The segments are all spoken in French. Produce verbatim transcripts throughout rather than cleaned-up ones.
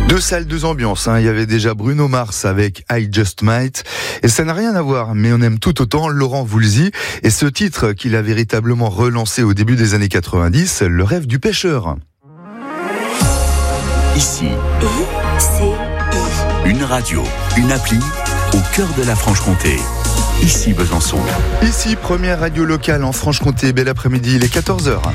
Deux salles, deux ambiances. Hein. Il y avait déjà Bruno Mars avec I Just Might. Et ça n'a rien à voir, mais on aime tout autant Laurent Voulzy. Et ce titre qu'il a véritablement relancé au début des années quatre-vingt-dix, Le rêve du pêcheur. Ici, I C I. Une radio, une appli, au cœur de la Franche-Comté. Ici Besançon. Ici, première radio locale en Franche-Comté. Bel après-midi, il est quatorze heures.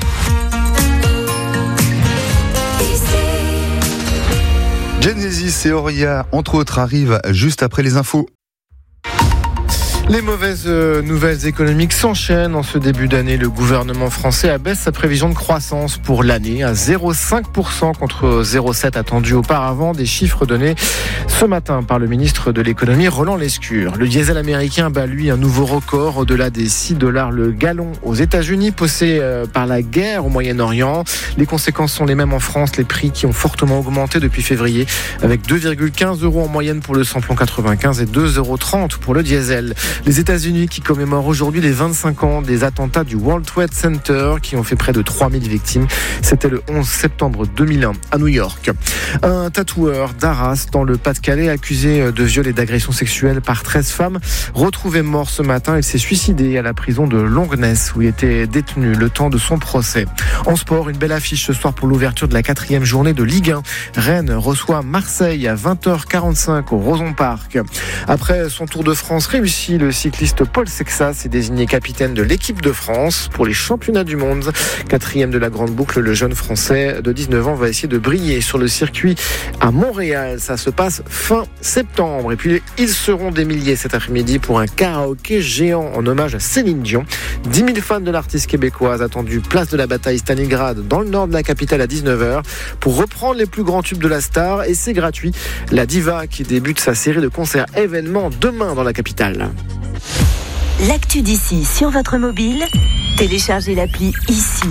Genesis et Oria, entre autres, arrivent juste après les infos. Les mauvaises nouvelles économiques s'enchaînent. En ce début d'année, le gouvernement français abaisse sa prévision de croissance pour l'année à zéro virgule cinq pour cent contre zéro virgule sept pour cent attendu auparavant. Des chiffres donnés ce matin par le ministre de l'économie, Roland Lescure. Le diesel américain bat lui un nouveau record au-delà des six dollars le gallon aux États-Unis, poussé par la guerre au Moyen-Orient. Les conséquences sont les mêmes en France. Les prix qui ont fortement augmenté depuis février, avec deux virgule quinze euros en moyenne pour le samplon quatre-vingt-quinze et deux euros trente pour le diesel. Les États-Unis qui commémorent aujourd'hui les vingt-cinq ans des attentats du World Trade Center qui ont fait près de trois mille victimes. C'était le onze septembre deux mille un à New York. Un tatoueur d'Arras dans le Pas-de-Calais accusé de viol et d'agression sexuelle par treize femmes retrouvé mort ce matin. Il s'est suicidé à la prison de Longuenesse où il était détenu le temps de son procès. En sport, une belle affiche ce soir pour l'ouverture de la quatrième journée de Ligue un. Rennes reçoit Marseille à vingt heures quarante-cinq au Roson Park. Après son Tour de France réussi, le cycliste Paul Sexas est désigné capitaine de l'équipe de France pour les championnats du monde. Quatrième de la grande boucle, le jeune français de dix-neuf ans va essayer de briller sur le circuit à Montréal. Ça se passe fin septembre. Et puis, ils seront des milliers cet après-midi pour un karaoké géant en hommage à Céline Dion. dix mille fans de l'artiste québécoise attendus place de la bataille Stalingrad dans le nord de la capitale à dix-neuf heures pour reprendre les plus grands tubes de la star. Et c'est gratuit. La diva qui débute sa série de concerts événements demain dans la capitale. L'actu d'ici sur votre mobile, téléchargez l'appli Ici.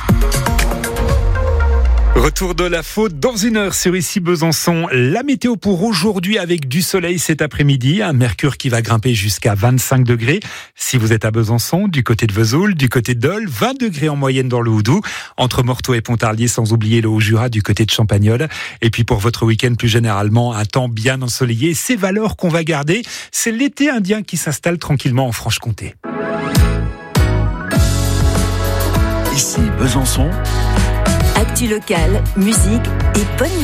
Retour de la faute dans une heure sur Ici Besançon. La météo pour aujourd'hui avec du soleil cet après-midi. Un mercure qui va grimper jusqu'à vingt-cinq degrés. Si vous êtes à Besançon, du côté de Vesoul, du côté de Dole, vingt degrés en moyenne dans le Houdou. Entre Morteau et Pontarlier, sans oublier le Haut-Jura du côté de Champagnole. Et puis pour votre week-end plus généralement, un temps bien ensoleillé. Ces valeurs qu'on va garder, c'est l'été indien qui s'installe tranquillement en Franche-Comté. Ici Besançon. Actu locale, musique et bonne